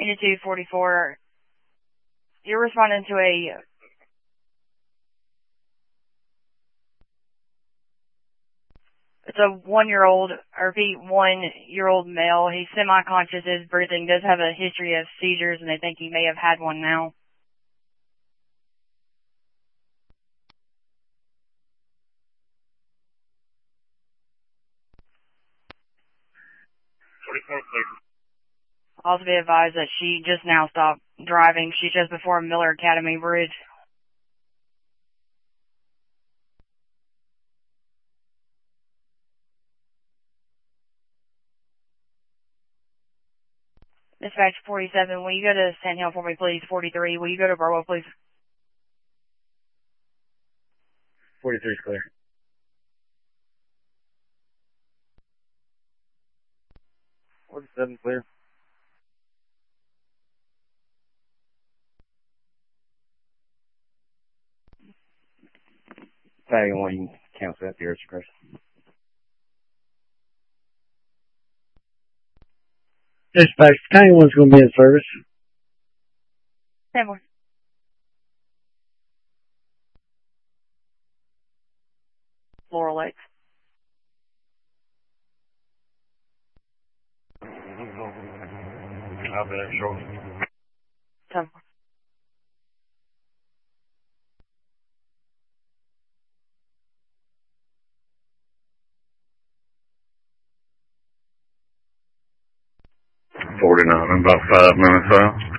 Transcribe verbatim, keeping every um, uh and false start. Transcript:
eighty-two forty-four. You're responding to a it's a one-year-old, I repeat, one-year-old male. He's semi-conscious. His breathing does have a history of seizures, and they think he may have had one now. Also be advised that she just now stopped driving. She's just before Miller Academy Bridge. Dispatch forty-seven, will you go to Sand Hill for me, please? forty-three, will you go to Burwell, please? forty-three is clear. forty-seven clear. Tagging one, you can cancel that, the urge crash. Dispatch, County one's going to be in service. ten more. Laurel Lakes. I'll be there shortly. ten more. forty-nine, about five minutes out.